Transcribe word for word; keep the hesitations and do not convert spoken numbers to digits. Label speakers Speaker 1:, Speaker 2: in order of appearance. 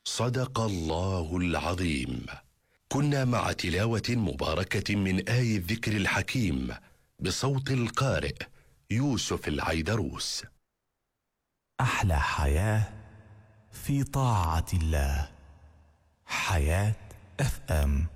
Speaker 1: صدق الله العظيم. كنا مع تلاوة مباركة من آي الذكر الحكيم بصوت القارئ يوسف العيدروس.
Speaker 2: أحلى حياة في طاعة الله. حياة اف ام.